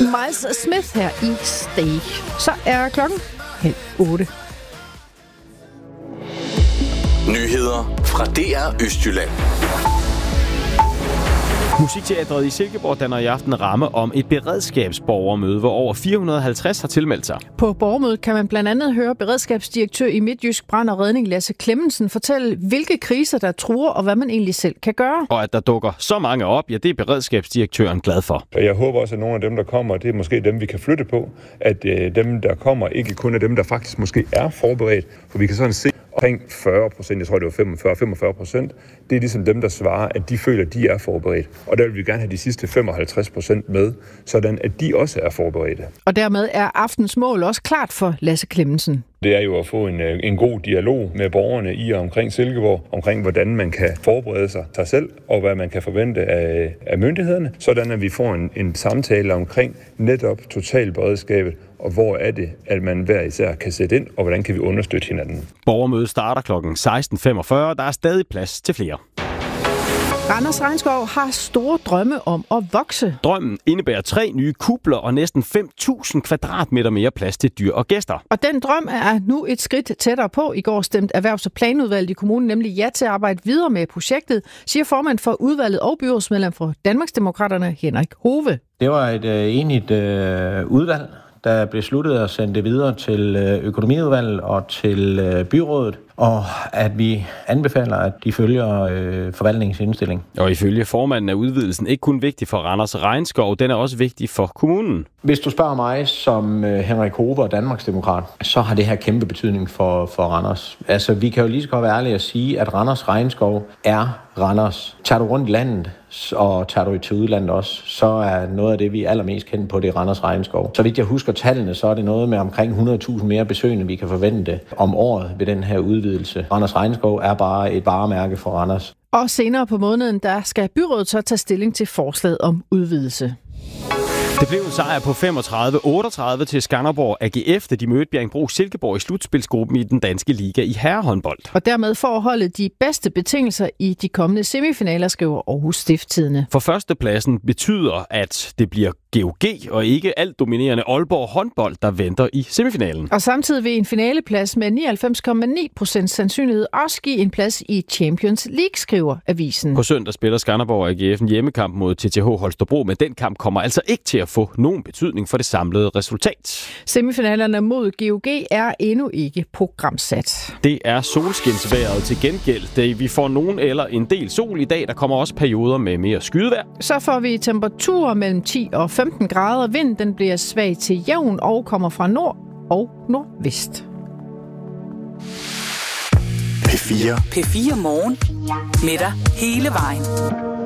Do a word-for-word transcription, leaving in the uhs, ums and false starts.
Miles Smith her i Stay. Så er klokken halv otte. Nyheder fra D R Østjylland. Musikteatret i Silkeborg danner i aften ramme om et beredskabsborgermøde, hvor over fire hundrede og halvtreds har tilmeldt sig. På borgermødet kan man blandt andet høre beredskabsdirektør i Midtjysk Brand og Redning Lasse Clemmensen fortælle, hvilke kriser der truer, og hvad man egentlig selv kan gøre. Og at der dukker så mange op, ja, det er beredskabsdirektøren glad for. Jeg håber også, at nogle af dem, der kommer, det er måske dem, vi kan flytte på. At øh, dem, der kommer, ikke kun er dem, der faktisk måske er forberedt. For vi kan sådan se omkring fyrre procent, jeg tror det var femogfyrre til femogfyrre procent, det er ligesom dem, der svarer, at de føler, at de er forberedt. Og der vil vi gerne have de sidste femoghalvtreds procent med, sådan at de også er forberedte. Og dermed er aftens mål også klart for Lasse Clemmensen. Det er jo at få en, en god dialog med borgerne i og omkring Silkeborg, omkring hvordan man kan forberede sig, sig selv, og hvad man kan forvente af, af myndighederne, sådan at vi får en, en samtale omkring netop totalberedskabet, og hvor er det, at man hver især kan sætte ind, og hvordan kan vi understøtte hinanden. Borgermødet starter klokken seksten femogfyrre, der er stadig plads til flere. Randers Regnskov har store drømme om at vokse. Drømmen indebærer tre nye kupler og næsten fem tusind kvadratmeter mere plads til dyr og gæster. Og den drøm er nu et skridt tættere på. I går stemte Erhvervs- og Planudvalget i kommunen nemlig ja til at arbejde videre med projektet, siger formand for udvalget og byrådsmedlem for Danmarksdemokraterne Henrik Hove. Det var et øh, enigt øh, udvalg, der besluttede at sende det videre til økonomiudvalget og til øh, byrådet, og at vi anbefaler, at de følger øh, forvaltningens indstilling. Og ifølge formanden er udvidelsen ikke kun vigtig for Randers Regnskov, den er også vigtig for kommunen. Hvis du spørger mig som øh, Henrik Hove og Danmarksdemokrat, så har det her kæmpe betydning for, for Randers. Altså, vi kan jo lige så godt være ærlige at sige, at Randers Regnskov er Randers. Tager du rundt i landet, og tager du til udlandet også, så er noget af det, vi er allermest kendt på, det er Randers Regnskov. Så vidt jeg husker tallene, så er det noget med omkring hundrede tusind mere besøgende, vi kan forvente om året ved den her udvidelse. Randers Regnskov er bare et varemærke for Randers. Og senere på måneden, der skal byrådet så tage stilling til forslaget om udvidelse. Det blev en sejr på femogtredive otteogtredive til Skanderborg A G F, da de mødte Bjerringbro Silkeborg i slutspilsgruppen i den danske liga i herrehåndbold. Og dermed får holdet de bedste betingelser i de kommende semifinaler, skriver Aarhus Stiftstidende. For førstepladsen betyder, at det bliver G O G og ikke alt dominerende Aalborg håndbold, der venter i semifinalen. Og samtidig vil en finaleplads med nioghalvfems komma ni procent sandsynlighed også give en plads i Champions League, skriver avisen. På søndag spiller Skanderborg A G F en hjemmekamp mod T T H Holstebro, men den kamp kommer altså ikke til at få nogen betydning for det samlede resultat. Semifinalerne mod G O G er endnu ikke programsat. Det er solskinsvejret til gengæld. Det vi får nogen eller en del sol i dag. Der kommer også perioder med mere skydevejr. Så får vi temperaturer mellem ti og femten grader. Vind den bliver svag til jævn og kommer fra nord og nordvest. P fire. P fire Morgen. Med dig hele vejen.